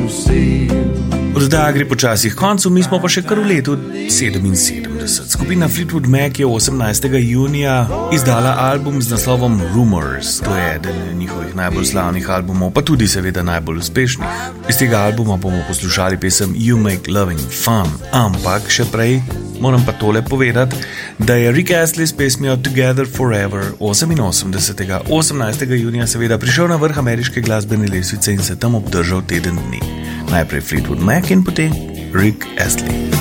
Oddaja gre počasi k koncu, mi smo pa še kar v letu 77. Skupina Fleetwood Mac je 18. junija izdala album z naslovom Rumors. To je eden njihovih najbolj slavnih albumov, pa tudi seveda najbolj uspešnih. Iz tega albuma bomo poslušali pesem You Make Loving Fun. Ampak še prej moram pa tole povedati, da je Rick Astley s pesmijo Together Forever 18. junija seveda prišel na vrh ameriške glasbene lestvice in se tam obdržal teden dni. Najprej Fleetwood Mac in potem Rick Astley.